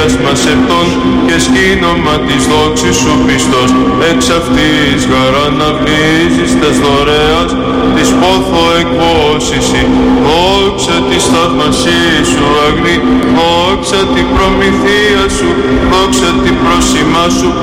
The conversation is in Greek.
σωτηρίας μας επτών και σκήνομα της δόξης σου πιστός, εξ αυτής γαραναβλίζεις τας δωρεάς της πόθο εκβόσηση. Δόξα της θαυμασίας σου αγνή, δόξα την προμηθεία σου, δόξα την πρόσημά σου